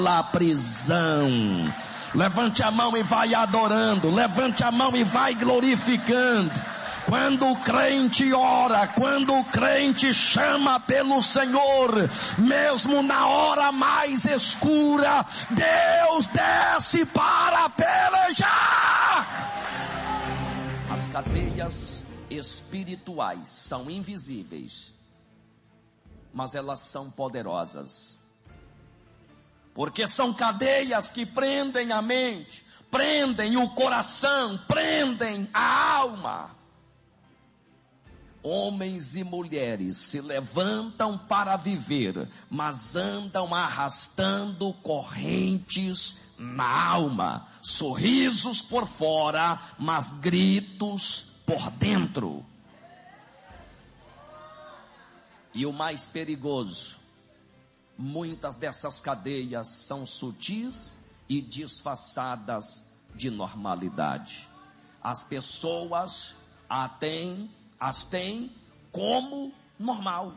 pela prisão. Levante a mão e vai adorando, levante a mão e vai glorificando. Quando o crente ora, quando o crente chama pelo Senhor, mesmo na hora mais escura, Deus desce para pelejar. As cadeias espirituais são invisíveis, mas elas são poderosas. Porque são cadeias que prendem a mente, prendem o coração, prendem a alma. Homens e mulheres se levantam para viver, mas andam arrastando correntes na alma. Sorrisos por fora, mas gritos por dentro. E o mais perigoso, muitas dessas cadeias são sutis e disfarçadas de normalidade. As pessoas as têm como normal.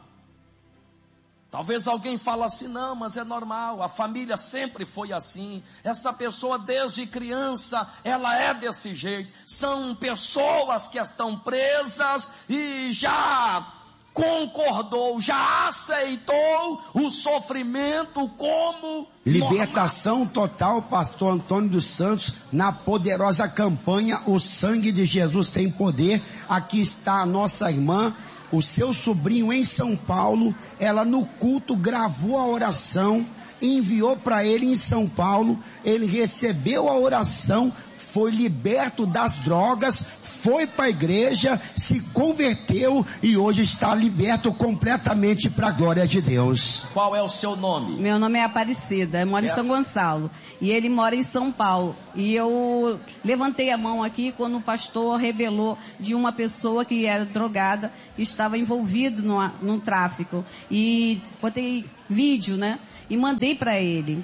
Talvez alguém fale assim, não, mas é normal, a família sempre foi assim, essa pessoa desde criança, ela é desse jeito. São pessoas que estão presas e já concordou, já aceitou o sofrimento como libertação normal. Total, pastor Antônio dos Santos, na poderosa campanha O Sangue de Jesus Tem Poder. Aqui está a nossa irmã, o seu sobrinho em São Paulo, ela no culto gravou a oração, enviou para ele em São Paulo, ele recebeu a oração, foi liberto das drogas, foi para a igreja, se converteu e hoje está liberto completamente para a glória de Deus. Qual é o seu nome? Meu nome é Aparecida, eu moro em São Gonçalo e ele mora em São Paulo. E eu levantei a mão aqui quando o pastor revelou de uma pessoa que era drogada, que estava envolvido no tráfico. E botei vídeo, né? E mandei para ele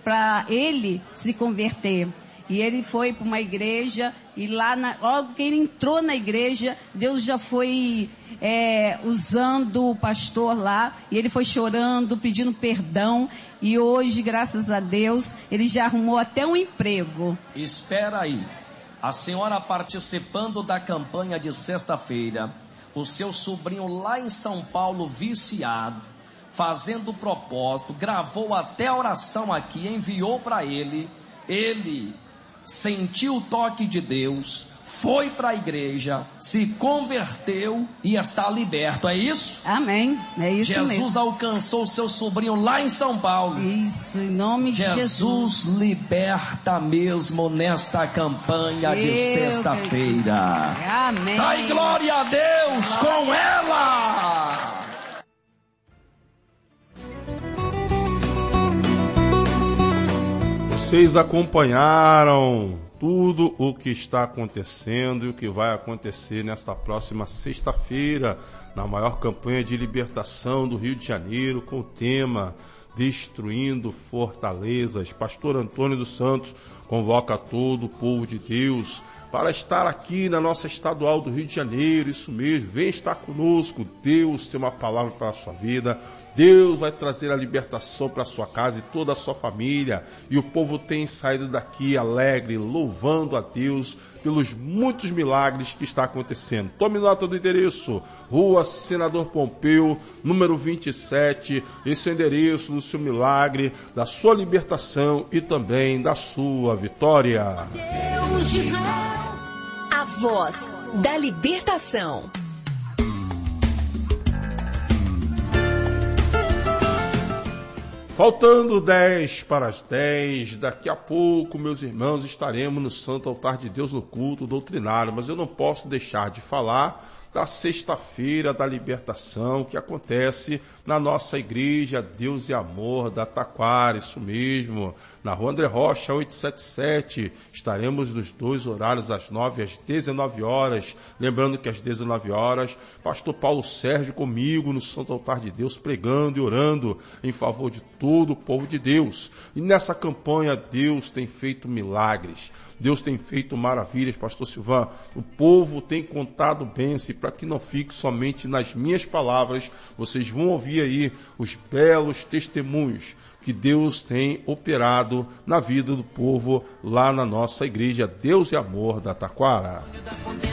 se converter. E ele foi para uma igreja e lá, logo que ele entrou na igreja, Deus já foi usando o pastor lá. E ele foi chorando, pedindo perdão. E hoje, graças a Deus, ele já arrumou até um emprego. Espera aí. A senhora participando da campanha de sexta-feira, o seu sobrinho lá em São Paulo viciado, fazendo o propósito, gravou até a oração aqui, enviou para ele. Ele sentiu o toque de Deus, foi para a igreja, se converteu e está liberto, é isso? Amém, é isso Jesus mesmo. Jesus alcançou o seu sobrinho lá em São Paulo. Isso, em nome de Jesus. Jesus liberta mesmo nesta campanha de sexta-feira. Amém. Dai glória a Deus com ela. Vocês acompanharam tudo o que está acontecendo e o que vai acontecer nesta próxima sexta-feira, na maior campanha de libertação do Rio de Janeiro, com o tema Destruindo Fortalezas. Pastor Antônio dos Santos convoca todo o povo de Deus para estar aqui na nossa estadual do Rio de Janeiro. Isso mesmo, vem estar conosco. Deus tem uma palavra para a sua vida. Deus vai trazer a libertação para a sua casa e toda a sua família. E o povo tem saído daqui alegre, louvando a Deus pelos muitos milagres que está acontecendo. Tome nota do endereço: Rua Senador Pompeu, número 27. Esse é o endereço do seu milagre, da sua libertação e também da sua vitória. A voz da libertação. Faltando 10 para as 10, daqui a pouco, meus irmãos, estaremos no Santo Altar de Deus no culto doutrinário, mas eu não posso deixar de falar da sexta-feira da libertação que acontece na nossa igreja Deus e Amor da Taquara, isso mesmo, na Rua André Rocha 877, estaremos nos dois horários, às 9 e às 19 horas, lembrando que às 19 horas, pastor Paulo Sérgio comigo no Santo Altar de Deus, pregando e orando em favor de todo o povo de Deus. E nessa campanha Deus tem feito milagres. Deus tem feito maravilhas, pastor Silvan. O povo tem contado bênçãos, para que não fique somente nas minhas palavras, vocês vão ouvir aí os belos testemunhos que Deus tem operado na vida do povo lá na nossa igreja Deus e Amor da Taquara.